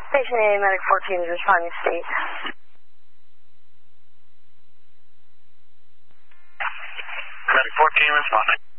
Station A, Medic 14 is responding to state. Medic 14 responding.